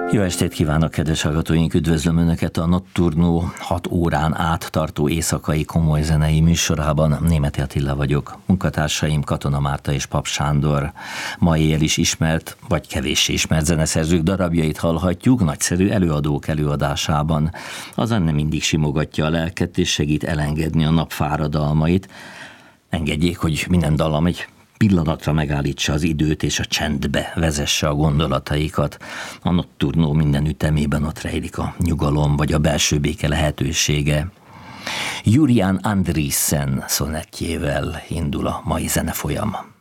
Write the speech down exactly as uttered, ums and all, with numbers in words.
Jó estét kívánok, kedves hallgatóink! Üdvözlöm Önöket a Nocturno hat órán át tartó éjszakai komoly zenei műsorában. Németi Attila vagyok. Munkatársaim Katona Márta és Pap Sándor. Ma éjjel is ismert, vagy kevéssé ismert zeneszerzők darabjait hallhatjuk nagyszerű előadók előadásában. A zene mindig simogatja a lelket és segít elengedni a nap fáradalmait. Engedjék, hogy minden dallam egy pillanatra megállítsa az időt és a csendbe vezesse a gondolataikat. A Nocturno minden ütemében ott rejlik a nyugalom vagy a belső béke lehetősége. Julian Andriessen szonettjével indul a mai zenefolyam.